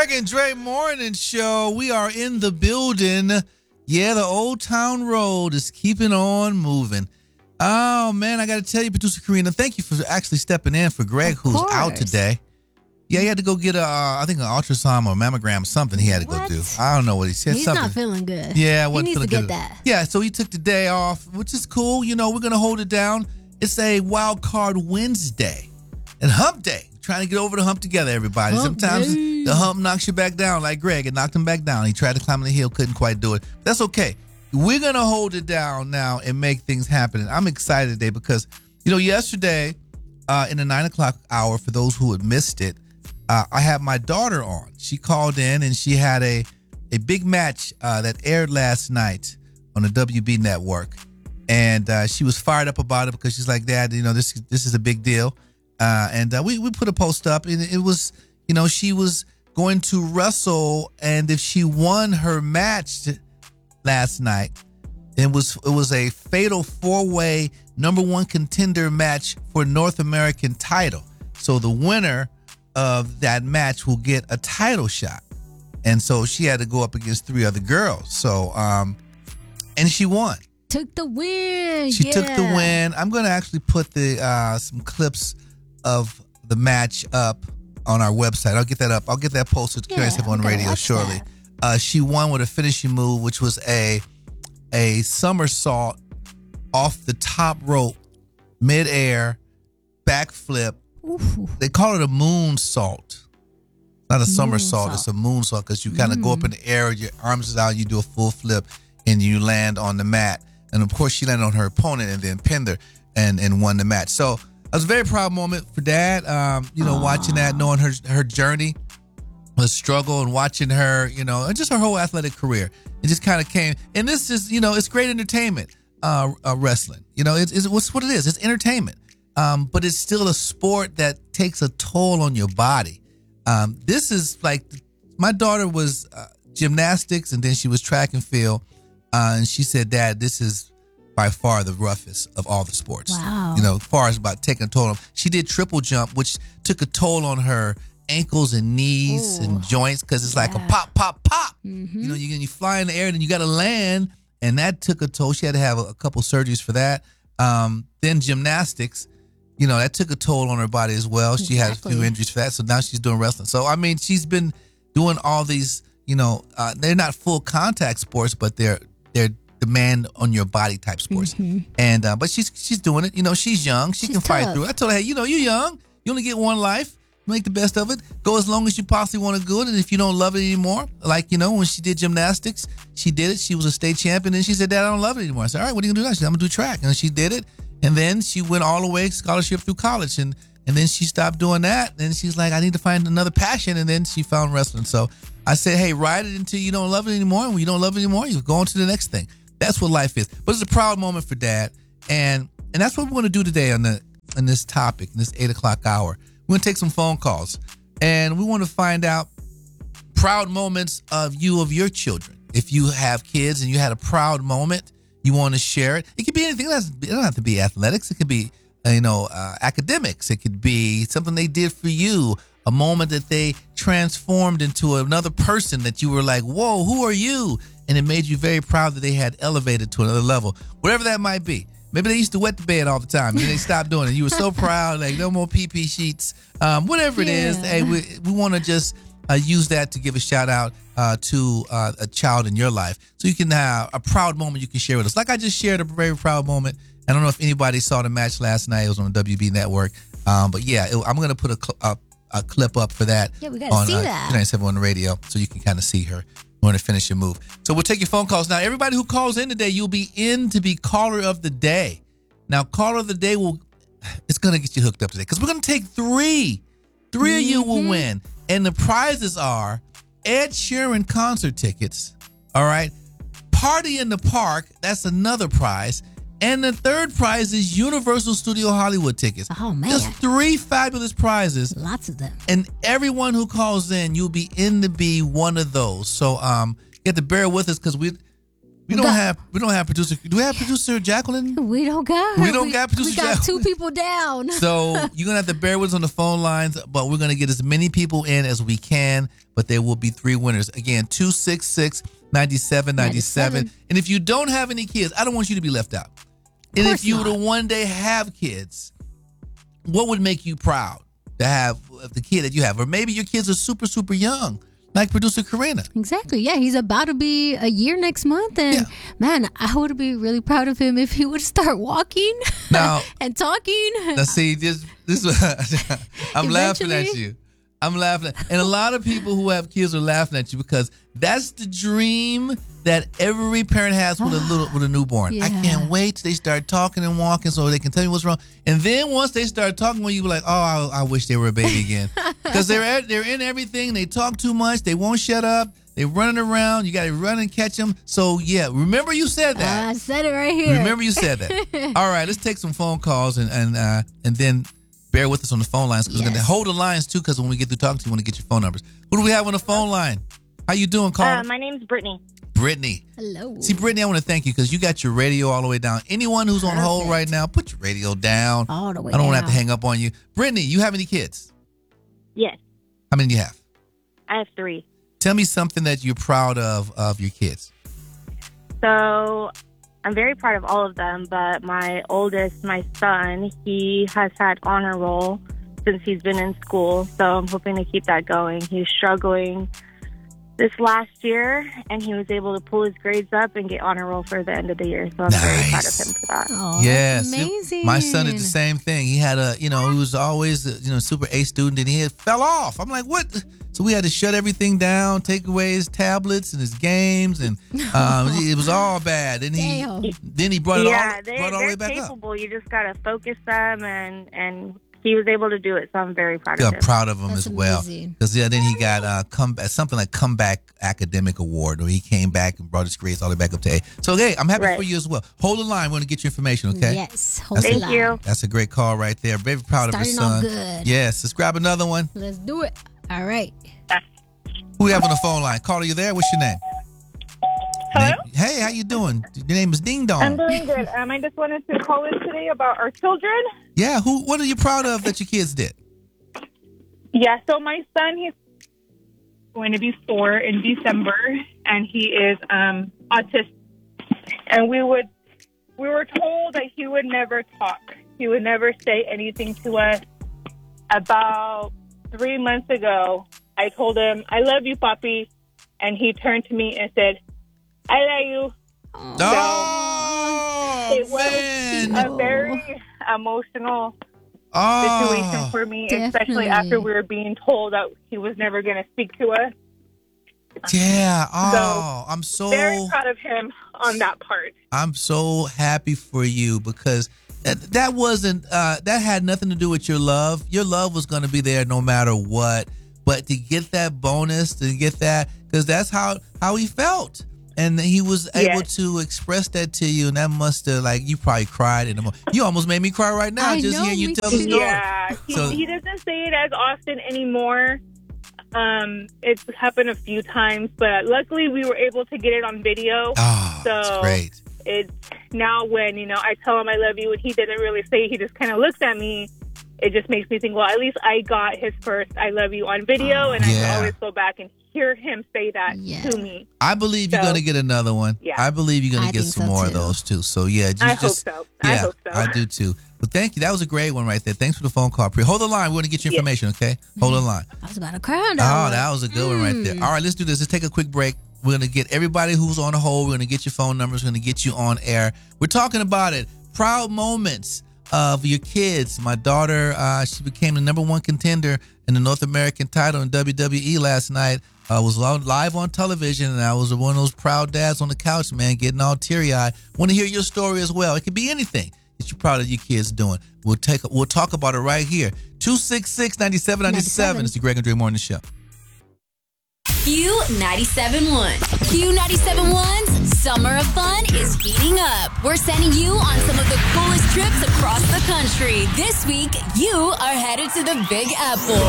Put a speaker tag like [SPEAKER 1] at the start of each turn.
[SPEAKER 1] Greg and Dre Morning Show. We are in the building. Yeah, the Old Town Road is keeping on moving. Oh, man, I got to tell you, Producer Karina, thank you for actually stepping in for Greg, who's out today. Yeah, he had to go get I think an ultrasound or mammogram or something he had to go do. I don't know what he said.
[SPEAKER 2] He's not feeling good.
[SPEAKER 1] Yeah,
[SPEAKER 2] he needs to get that.
[SPEAKER 1] Yeah, so he took the day off, which is cool. You know, we're going to hold it down. It's a Wild Card Wednesday and Hump Day. Trying to get over the hump together, everybody. Sometimes the hump knocks you back down, like Greg. It knocked him back down. He tried to climb the hill, couldn't quite do it. That's okay. We're going to hold it down now and make things happen. And I'm excited today because, you know, yesterday in the 9 o'clock hour, for those who had missed it, I had my daughter on. She called in and she had a big match that aired last night on the WB network. And she was fired up about it because she's like, Dad, you know, this is a big deal. And we put a post up, and it was, you know, she was going to wrestle, and if she won her match last night, it was a fatal 4-way #1 contender match for North American title. So the winner of that match will get a title shot, and so she had to go up against 3 other girls. So, and she won.
[SPEAKER 2] Took the win.
[SPEAKER 1] She took the win. I'm going to actually put the some clips of the match up on our website. I'll get that up. I'll get that posted to KRS-One Radio shortly. She won with a finishing move, which was a somersault off the top rope, midair, backflip. Ooh. They call it a moonsault. Not a somersault. It's a moonsault because you kind of go up in the air, your arms is out, you do a full flip, and you land on the mat. And of course, she landed on her opponent and then pinned her and won the match. So it was a very proud moment for Dad, you know, watching that, knowing her journey, her struggle, and watching her, you know, and just her whole athletic career. It just kind of came. And this is, you know, it's great entertainment, wrestling. You know, it's what it is. It's entertainment. But it's still a sport that takes a toll on your body. This is like, my daughter was gymnastics, and then she was track and field. And she said, Dad, this is by far the roughest of all the sports.
[SPEAKER 2] Wow.
[SPEAKER 1] You know, as far as about taking a toll on. She did triple jump, which took a toll on her ankles and knees and joints because it's like a pop, pop, pop. Mm-hmm. You know, you fly in the air and then you got to land, and that took a toll. She had to have a couple surgeries for that. Then gymnastics, you know, that took a toll on her body as well. She had a few injuries for that, so now she's doing wrestling. So, I mean, she's been doing all these, you know, they're not full contact sports, but they're demand on your body type sports. Mm-hmm. And but she's doing it. You know, she's young. She can fight through it. I told her, hey, you know, you're young. You only get one life. Make the best of it. Go as long as you possibly want to do it. And if you don't love it anymore, like, you know, when she did gymnastics, she did it. She was a state champion. And she said, Dad, I don't love it anymore. I said, all right, what are you going to do now? She said, I'm going to do track. And she did it. And then she went all the way, scholarship through college. And then she stopped doing that. And she's like, I need to find another passion. And then she found wrestling. So I said, hey, ride it until you don't love it anymore. And when you don't love it anymore, you go on to the next thing. That's what life is. But it's a proud moment for Dad. And that's what we want to do today on this topic, in this 8 o'clock hour. We're going to take some phone calls. And we want to find out proud moments of your children. If you have kids and you had a proud moment, you want to share it. It could be anything. It don't have to be athletics. It could be, academics. It could be something they did for you, a moment that they transformed into another person that you were like, whoa, who are you? And it made you very proud that they had elevated to another level, whatever that might be. Maybe they used to wet the bed all the time and they stopped doing it. You were so proud, like no more PP sheets, whatever it is. Hey, we want to just use that to give a shout out to a child in your life. So you can have a proud moment you can share with us. Like I just shared a very proud moment. I don't know if anybody saw the match last night. It was on the WB network. But yeah, I'm going to put a clip up for that.
[SPEAKER 2] Yeah, we got to see that.
[SPEAKER 1] 97 on the radio so you can kind of see her. Want to finish your move. So we'll take your phone calls. Now, everybody who calls in today, you'll be in to be caller of the day. Now, caller of the day it's going to get you hooked up today because we're going to take three. Three of you will win. And the prizes are Ed Sheeran concert tickets. All right. Party in the Park. That's another prize. And the third prize is Universal Studio Hollywood tickets.
[SPEAKER 2] Oh, man.
[SPEAKER 1] Just 3 fabulous prizes.
[SPEAKER 2] Lots of them.
[SPEAKER 1] And everyone who calls in, you'll be in to be one of those. So you have to bear with us because we We don't have producer. Do we have producer Jacqueline?
[SPEAKER 2] We don't got.
[SPEAKER 1] We don't got producer
[SPEAKER 2] We got
[SPEAKER 1] Jacqueline.
[SPEAKER 2] 2 people down.
[SPEAKER 1] So you're gonna have to bear with us on the phone lines, but we're gonna get as many people in as we can. But there will be 3 winners. Again, 266-9797. And if you don't have any kids, I don't want you to be left out. And if you were to one day have kids, what would make you proud to have the kid that you have? Or maybe your kids are super, super young, like producer Karina.
[SPEAKER 2] Exactly. Yeah, he's about to be a year next month. And man, I would be really proud of him if he would start walking
[SPEAKER 1] now,
[SPEAKER 2] and talking.
[SPEAKER 1] Now, see, this I'm laughing at you. I'm laughing. And a lot of people who have kids are laughing at you because that's the dream that every parent has with a newborn.
[SPEAKER 2] Yeah.
[SPEAKER 1] I can't wait till they start talking and walking so they can tell you what's wrong. And then once they start talking, when you be like, oh, I wish they were a baby again. Because they're in everything. They talk too much. They won't shut up. They're running around. You got to run and catch them. So, yeah, remember you said that.
[SPEAKER 2] I said it right here.
[SPEAKER 1] Remember you said that. All right, let's take some phone calls and then bear with us on the phone lines because we're going to hold the lines too because when we get through talking to you, we want to get your phone numbers. Who do we have on the phone line? How you doing, caller?
[SPEAKER 3] My name's Brittany.
[SPEAKER 1] Brittany.
[SPEAKER 2] Hello.
[SPEAKER 1] See, Brittany, I want to thank you because you got your radio all the way down. Anyone who's on hold right now, put your radio down.
[SPEAKER 2] All the way
[SPEAKER 1] I don't want to
[SPEAKER 2] down.
[SPEAKER 1] have to hang up on you. Brittany, you have any kids?
[SPEAKER 3] Yes,
[SPEAKER 1] How many do you have?
[SPEAKER 3] I have 3.
[SPEAKER 1] Tell me something that you're proud of your kids.
[SPEAKER 3] So I'm very proud of all of them, but my oldest, my son, he has had honor roll since he's been in school. So I'm hoping to keep that going. He's struggling this last year, and he was able to pull his grades up and get honor roll for the end of the year. So I'm very proud of him for that.
[SPEAKER 2] Oh,
[SPEAKER 1] Yes.
[SPEAKER 2] that's amazing.
[SPEAKER 1] My son did the same thing. He had he was always a, super A student and he fell off. I'm like, what? So we had to shut everything down, take away his tablets and his games, and it was all bad. And then he brought it all the way back
[SPEAKER 3] capable. You just got to focus them, and he was able to do it. So I'm very proud of him.
[SPEAKER 1] I'm proud of him
[SPEAKER 2] That's
[SPEAKER 1] as well.
[SPEAKER 2] amazing.
[SPEAKER 1] Because then he got something like Comeback Academic Award, where he came back and brought his grades all the way back up to A. So, hey, I'm happy for you as well. Hold the line. We're going to get your information, okay?
[SPEAKER 2] Yes. Hold
[SPEAKER 3] Thank
[SPEAKER 2] the line.
[SPEAKER 3] you.
[SPEAKER 1] That's a great call right there. Very proud of his son.
[SPEAKER 2] Starting off good.
[SPEAKER 1] Yes. Let's grab another one.
[SPEAKER 2] Let's do it. All right.
[SPEAKER 1] Who we have on the phone line? Caller, you there? What's your name?
[SPEAKER 4] Hello?
[SPEAKER 1] Hey, how you doing? Your name is Ding Dong.
[SPEAKER 4] I'm doing good. I just wanted to call in today about our children.
[SPEAKER 1] Yeah, what are you proud of that your kids did?
[SPEAKER 4] Yeah, so my son, he's going to be 4 in December, and he is autistic. And we were told that he would never talk. He would never say anything to us. About 3 months ago, I told him, "I love you, Papi," and he turned to me and said, "I love you."
[SPEAKER 1] Oh,
[SPEAKER 4] it was
[SPEAKER 1] man.
[SPEAKER 4] a very emotional situation for me, especially after we were being told that he was never going to speak to us.
[SPEAKER 1] Yeah.
[SPEAKER 4] So,
[SPEAKER 1] I'm so
[SPEAKER 4] very proud of him on that part.
[SPEAKER 1] I'm so happy for you because that wasn't that had nothing to do with your love. Your love was going to be there no matter what. But to get that bonus, to get that, because that's how he felt. And he was able to express that to you, and that must have, you probably cried in the moment. You almost made me cry right now just hearing you tell the story.
[SPEAKER 4] Yeah, he doesn't say it as often anymore. It's happened a few times, but luckily we were able to get it on video.
[SPEAKER 1] Oh,
[SPEAKER 4] so
[SPEAKER 1] that's great.
[SPEAKER 4] It's now when, I tell him I love you and he didn't really say it, he just kind of looks at me. It just makes me think, well, at least I got his first I love you on video, and I can always go back and hear him say that to me.
[SPEAKER 1] I believe you're going to get another one.
[SPEAKER 4] Yeah.
[SPEAKER 1] I believe you're going to get some more of those, too. So, yeah.
[SPEAKER 4] I hope so.
[SPEAKER 1] Yeah,
[SPEAKER 4] I hope so.
[SPEAKER 1] I do, too. But thank you. That was a great one right there. Thanks for the phone call, Priya. Hold the line. We're going to get your information, okay? Hold the line.
[SPEAKER 2] I was about to cry on
[SPEAKER 1] that was a good one right there. All right, let's do this. Let's take a quick break. We're going to get everybody who's on the hold. We're going to get your phone numbers. We're going to get you on air. We're talking about it. Proud moments of your kids. My daughter, she became the #1 contender in the North American title in WWE last night. Was live on television, and I was one of those proud dads on the couch, man, getting all teary-eyed. Want to hear your story as well. It could be anything that you're proud of your kids doing. We'll talk about it right here. 266-9797. It's the Greg and Dre Morning Show.
[SPEAKER 5] Q97.1. Q97.1's Summer of Fun is heating up. We're sending you on some of the coolest trips across the country. This week, you are headed to the Big Apple.